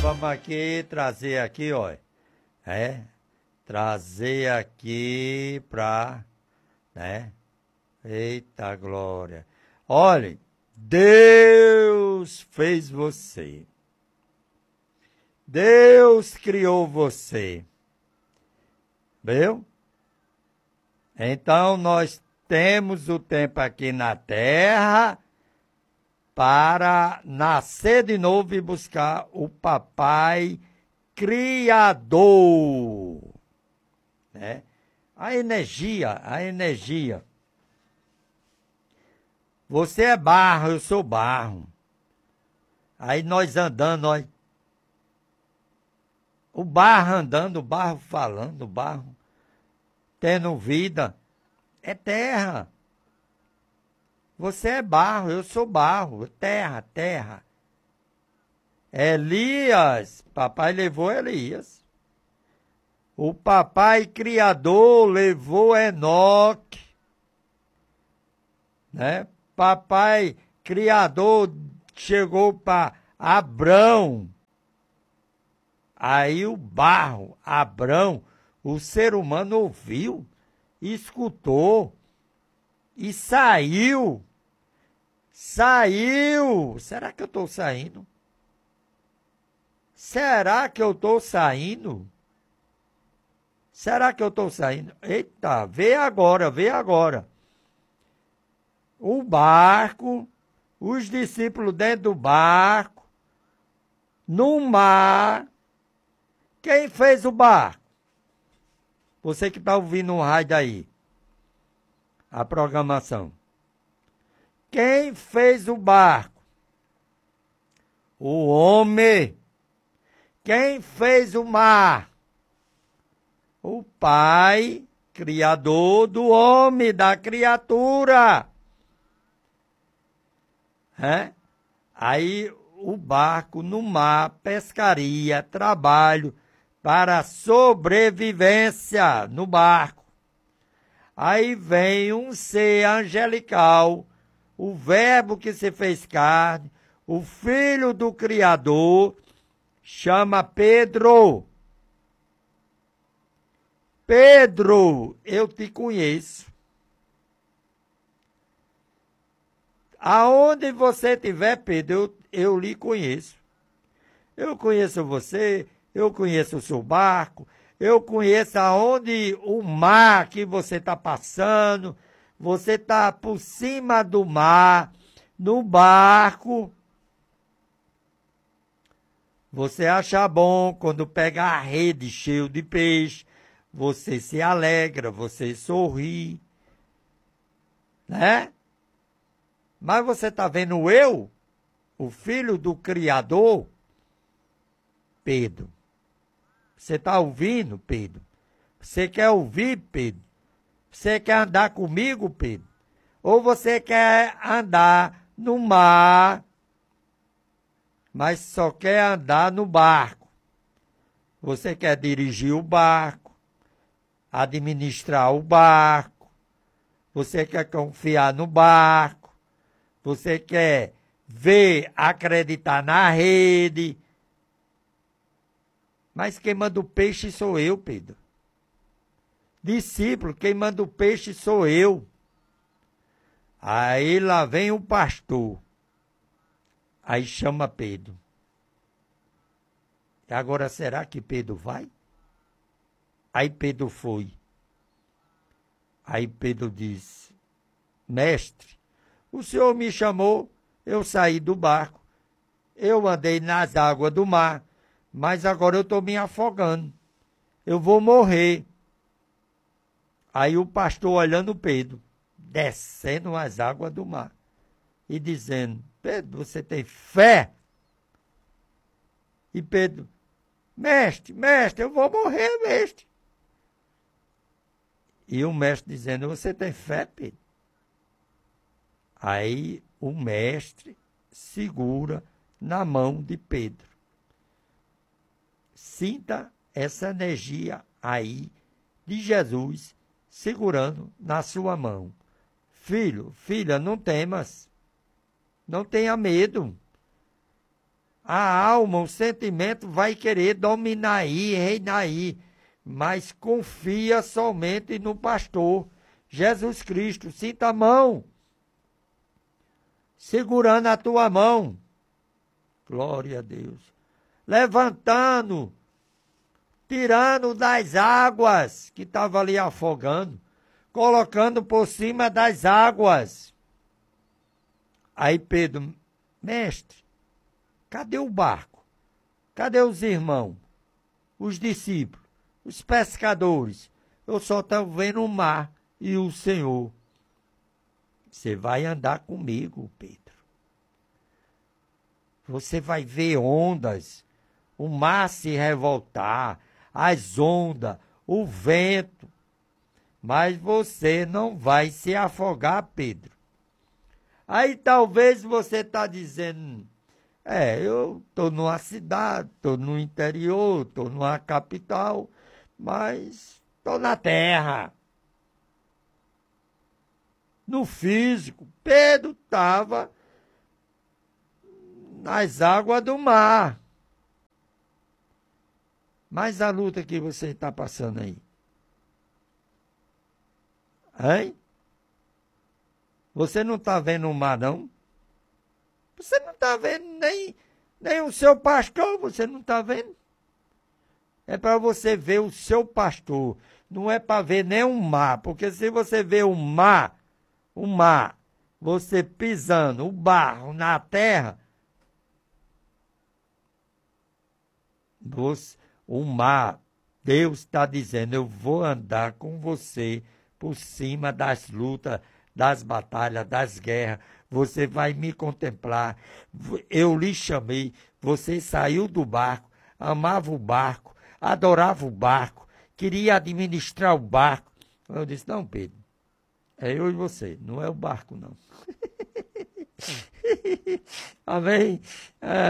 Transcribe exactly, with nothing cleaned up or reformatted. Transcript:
vamos aqui trazer aqui, ó. É, trazer aqui pra, né? Eita glória. Olha, Deus fez você. Deus criou você. Viu? Então nós temos o tempo aqui na terra para nascer de novo e buscar o Papai Criador, né? A energia, a energia. Você é barro, eu sou barro. Aí nós andando, nós... o barro andando, o barro falando, o barro tendo vida, é terra. Você é barro, eu sou barro, terra, terra. Elias, papai levou Elias. O papai criador levou Enoque, né? Papai criador chegou para Abrão. Aí o barro, Abrão, o ser humano ouviu, escutou e saiu. Saiu. Será que eu estou saindo? Será que eu estou saindo? Será que eu estou saindo? Eita, vê agora, vê agora. O barco, os discípulos dentro do barco, no mar. Quem fez o barco? Você que está ouvindo um rádio aí, a programação. Quem fez o barco? O homem. Quem fez o mar? O Pai, Criador do homem, da criatura. É? Aí o barco no mar, pescaria, trabalho para sobrevivência no barco. Aí vem um ser angelical, o verbo que se fez carne, o filho do Criador, chama Pedro. Pedro, eu te conheço. Aonde você estiver, Pedro, eu, eu lhe conheço. Eu conheço você, eu conheço o seu barco, eu conheço aonde o mar que você está passando, você está por cima do mar, no barco. Você acha bom quando pega a rede cheia de peixe, você se alegra, você sorri, né? Mas você está vendo eu, o filho do Criador, Pedro. Você está ouvindo, Pedro? Você quer ouvir, Pedro? Você quer andar comigo, Pedro? Ou você quer andar no mar, mas só quer andar no barco? Você quer dirigir o barco, administrar o barco, você quer confiar no barco, você quer ver, acreditar na rede. Mas quem manda o peixe sou eu, Pedro. Discípulo, quem manda o peixe sou eu. Aí lá vem o pastor. Aí chama Pedro. E agora será que Pedro vai? Aí Pedro foi. Aí Pedro disse: Mestre, o senhor me chamou, eu saí do barco, eu andei nas águas do mar, mas agora eu estou me afogando, eu vou morrer. Aí o pastor olhando Pedro, descendo as águas do mar, e dizendo: Pedro, você tem fé? E Pedro: Mestre, mestre, eu vou morrer, mestre. E o mestre dizendo: você tem fé, Pedro? Aí o mestre segura na mão de Pedro. Sinta essa energia aí de Jesus segurando na sua mão. Filho, filha, não temas. Não tenha medo. A alma, o sentimento vai querer dominar aí, reinar aí. Mas confia somente no pastor Jesus Cristo. Sinta a mão, segurando a tua mão. Glória a Deus. Levantando, tirando das águas que estava ali afogando, colocando por cima das águas. Aí Pedro, mestre, cadê o barco? Cadê os irmãos? Os discípulos? Os pescadores? Eu só estou vendo o mar e o Senhor. Você vai andar comigo, Pedro. Você vai ver ondas, o mar se revoltar, as ondas, o vento. Mas você não vai se afogar, Pedro. Aí talvez você está dizendo, é, eu estou numa cidade, estou no interior, estou numa capital, mas estou na terra. No físico, Pedro estava nas águas do mar. Mas a luta que você está passando aí? Hein? Você não está vendo o mar, não? Você não está vendo nem, nem o seu pastor, você não está vendo? É para você ver o seu pastor, não é para ver nem o mar, porque se você vê o mar, o mar, você pisando o barro na terra, você, o mar, Deus está dizendo, eu vou andar com você por cima das lutas, das batalhas, das guerras. Você vai me contemplar. Eu lhe chamei, você saiu do barco, amava o barco, adorava o barco, queria administrar o barco. Eu disse, não, Pedro, é eu e você, não é o barco, não. Amém? É.